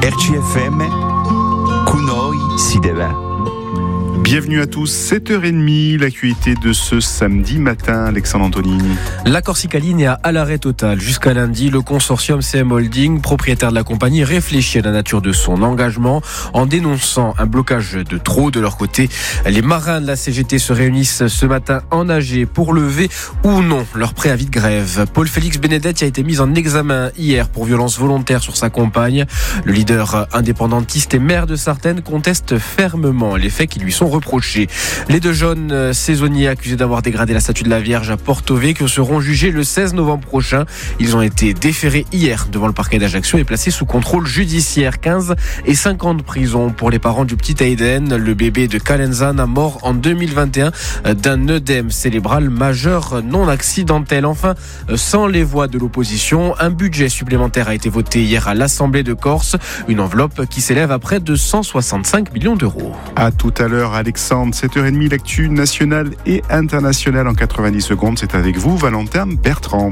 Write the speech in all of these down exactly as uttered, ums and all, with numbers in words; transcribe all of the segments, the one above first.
R C F M, con noi si deve. Bienvenue à tous, sept heures trente, l'actualité de ce samedi matin, Alexandre Antonini. La Corsica Line est à l'arrêt total. Jusqu'à lundi, le consortium C M Holding, propriétaire de la compagnie, réfléchit à la nature de son engagement en dénonçant un blocage de trop de leur côté. Les marins de la C G T se réunissent ce matin en A G pour lever ou non leur préavis de grève. Paul-Félix Benedetti a été mis en examen hier pour violence volontaire sur sa compagne. Le leader indépendantiste et maire de Sartène conteste fermement les faits qui lui sont reprochés. Les deux jeunes saisonniers accusés d'avoir dégradé la statue de la Vierge à Porto Vecchio seront jugés le seize novembre prochain. Ils ont été déférés hier devant le parquet d'Ajaccio et placés sous contrôle judiciaire. quinze et cinq ans de prison pour les parents du petit Aiden, le bébé de Calenzana, mort en deux mille vingt et un d'un œdème cérébral majeur non accidentel. Enfin, sans les voix de l'opposition, un budget supplémentaire a été voté hier à l'Assemblée de Corse, une enveloppe qui s'élève à près de cent soixante-cinq millions d'euros. À tout à l'heure, Alexandre, sept heures trente, l'actu nationale et internationale en quatre-vingt-dix secondes. C'est avec vous, Valentin Bertrand.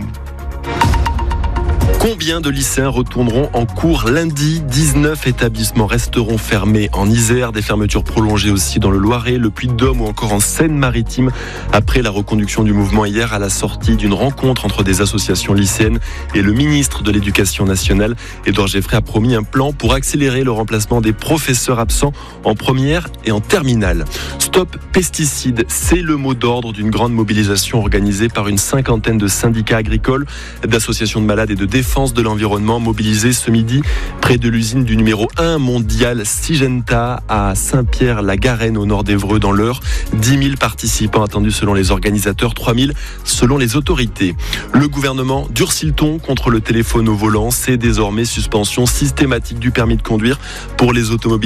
Combien de lycéens retourneront en cours lundi ? dix-neuf établissements resteront fermés en Isère, des fermetures prolongées aussi dans le Loiret, le Puy-de-Dôme ou encore en Seine-Maritime après la reconduction du mouvement hier à la sortie d'une rencontre entre des associations lycéennes et le ministre de l'Éducation nationale. Édouard Geffray a promis un plan pour accélérer le remplacement des professeurs absents en première et en terminale. Stop pesticides, c'est le mot d'ordre d'une grande mobilisation organisée par une cinquantaine de syndicats agricoles, d'associations de malades et de défense de l'environnement mobilisés ce midi près de l'usine du numéro un mondial Syngenta à Saint-Pierre-la-Garenne au nord d'Évreux dans l'Eure. dix mille participants attendus selon les organisateurs, trois mille selon les autorités. Le gouvernement durcit le ton contre le téléphone au volant. C'est désormais suspension systématique du permis de conduire pour les automobilistes